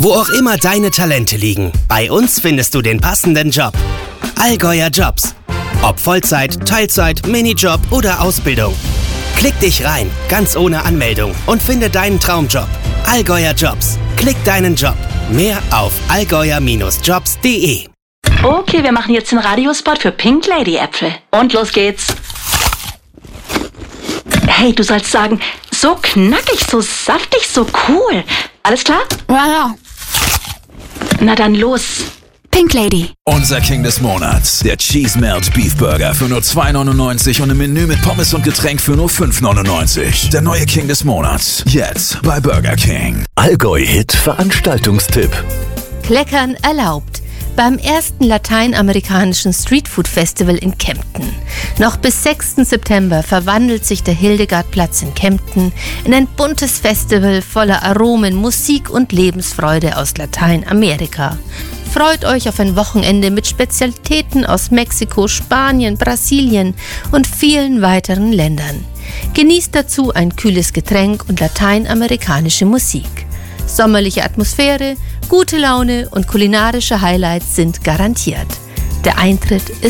Wo auch immer deine Talente liegen, bei uns findest du den passenden Job. Allgäuer Jobs. Ob Vollzeit, Teilzeit, Minijob oder Ausbildung. Klick dich rein, ganz ohne Anmeldung und finde deinen Traumjob. Allgäuer Jobs. Klick deinen Job. Mehr auf allgäuer-jobs.de. Okay, wir machen jetzt den Radiospot für Pink Lady Äpfel. Und los geht's. Hey, du sollst sagen, so knackig, so saftig, so cool. Alles klar? Ja. Na dann los. Pink Lady. Unser King des Monats, der Cheese Melt Beef Burger für nur $2,99 und im Menü mit Pommes und Getränk für nur $5,99. Der neue King des Monats, jetzt bei Burger King. Allgäu-Hit Veranstaltungstipp. Kleckern erlaubt. Beim ersten lateinamerikanischen Streetfood-Festival in Kempten. Noch bis 6. September verwandelt sich der Hildegardplatz in Kempten in ein buntes Festival voller Aromen, Musik und Lebensfreude aus Lateinamerika. Freut euch auf ein Wochenende mit Spezialitäten aus Mexiko, Spanien, Brasilien und vielen weiteren Ländern. Genießt dazu ein kühles Getränk und lateinamerikanische Musik. Sommerliche Atmosphäre, gute Laune und kulinarische Highlights sind garantiert. Der Eintritt ist